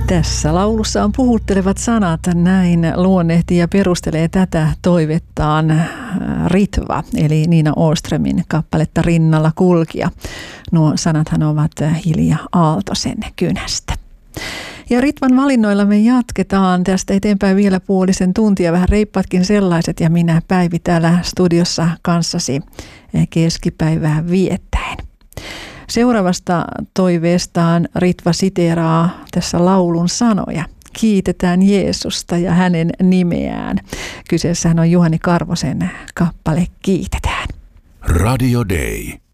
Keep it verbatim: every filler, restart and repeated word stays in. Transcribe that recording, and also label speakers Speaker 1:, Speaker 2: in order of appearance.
Speaker 1: Tässä laulussa on puhuttelevat sanat, näin luonnehtii ja perustelee tätä toivettaan Ritva, eli Nina Åströmin kappaletta Rinnalla kulkija. Nuo sanathan ovat Hilja Aaltosen kynästä. Ja Ritvan valinnoilla me jatketaan tästä eteenpäin vielä puolisen tuntia, vähän reippaatkin sellaiset, ja minä Päivi täällä studiossa kanssasi keskipäivää viettäen. Seuraavasta toiveestaan Ritva siteeraa tässä laulun sanoja. Kiitetään Jeesusta ja hänen nimeään. Kyseessähän on Juhani Karvosen kappale Kiitetään.
Speaker 2: Radio Day.